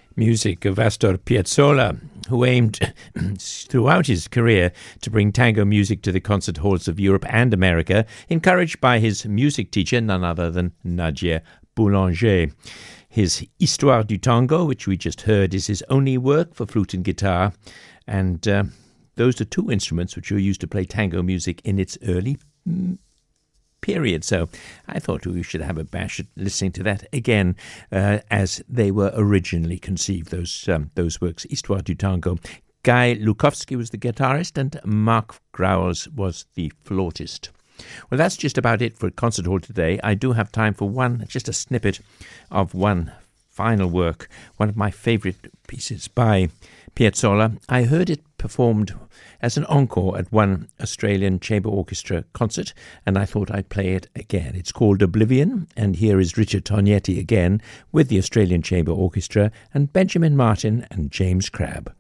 Music of Astor Piazzolla, who aimed throughout his career to bring tango music to the concert halls of Europe and America, encouraged by his music teacher, none other than Nadia Boulanger. His Histoire du Tango, which we just heard, is his only work for flute and guitar, and those are two instruments which were used to play tango music in its early period. So I thought we should have a bash at listening to that again, as they were originally conceived, those works. Histoire du Tango. Guy Lukowski was the guitarist and Mark Growls was the flautist. Well, that's just about it for Concert Hall today. I do have time for just a snippet of one final work, one of my favourite pieces by Piazzolla. I heard it performed as an encore at one Australian Chamber Orchestra concert, and I thought I'd play it again. It's called Oblivion, and here is Richard Tognetti again with the Australian Chamber Orchestra and Benjamin Martin and James Crabb.